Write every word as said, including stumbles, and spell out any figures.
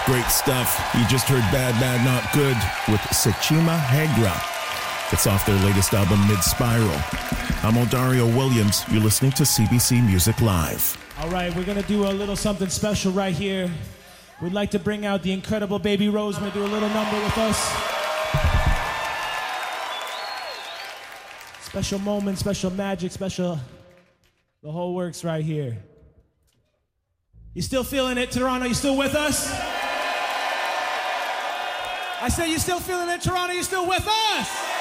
Great stuff. You just heard Bad, Bad, Not Good with Sechima Hegra. It's off their latest album, Mid-Spiral. I'm Odario Williams. You're listening to C B C Music Live. All right, we're going to do a little something special right here. We'd like to bring out the incredible Baby Rose to do a little number with us. Special moment, special magic, special... The whole works right here. You still feeling it, Toronto? You still with us? I said, you still feeling it, Toronto? You still with us?